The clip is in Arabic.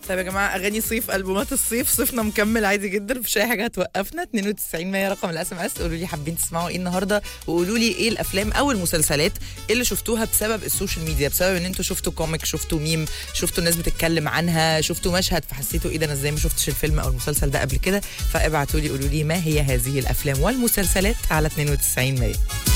طيب يا جماعه، اغاني صيف، البومات الصيف، صيفنا مكمل عادي جدا، مفيش اي حاجه هتوقفنا. 92 100 رقم الاس ام اس. قولوا لي حابين تسمعوا ايه النهارده، وقولوا لي ايه الافلام او المسلسلات اللي شفتوها بسبب السوشيال ميديا، بسبب ان انتوا شفتوا كوميك، شفتوا ميم، شفتوا الناس بتتكلم عنها، شفتوا مشهد فحسيتوا ايه ده، انا ازاي ما شفتش الفيلم او المسلسل ده قبل كده. فابعتوا لي قولوا لي ما هي هذه الافلام والمسلسلات على 92 100.